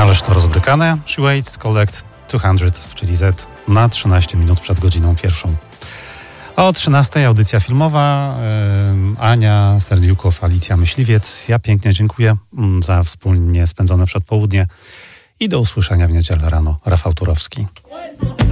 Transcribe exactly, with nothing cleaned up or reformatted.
Ależ to rozbrykane. She Waits Collect dwieście, czyli Z, na trzynaście minut przed godziną pierwszą. A o trzynastej audycja filmowa. Yy, Ania Serdiukow, Alicja Myśliwiec. Ja pięknie dziękuję za wspólnie spędzone przedpołudnie i do usłyszenia w niedzielę rano. Rafał Turowski.